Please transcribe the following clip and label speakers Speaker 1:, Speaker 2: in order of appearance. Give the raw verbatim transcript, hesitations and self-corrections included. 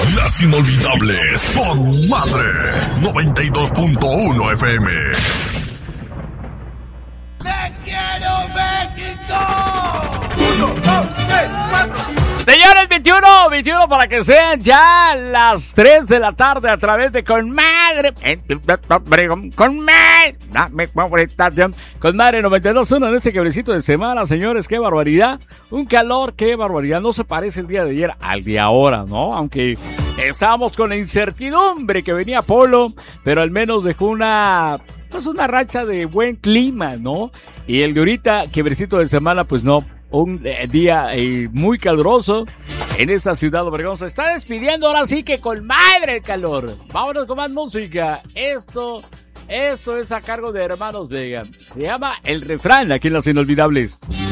Speaker 1: Las Inolvidables con Madre noventa y dos punto uno F M.
Speaker 2: ¡Te quiero, México! Uno, dos, tres, cuatro.
Speaker 3: Señores, veintiuno, veintiuno para que sean ya las tres de la tarde a través de Con Madre. Con Madre. Con Madre noventa y dos punto uno en este quebrecito de semana, señores. Qué barbaridad. Un calor, qué barbaridad. No se parece el día de ayer al de ahora, ¿no? Aunque estábamos con la incertidumbre que venía Polo, pero al menos dejó una... pues una racha de buen clima, ¿no? Y el de ahorita, quebrecito de semana, pues no. Un eh, día eh, muy caluroso en esa ciudad Obregón. Se está despidiendo ahora sí que con madre el calor. Vámonos con más música. Esto, esto es a cargo de Hermanos Vega. Se llama El Refrán aquí en Las Inolvidables.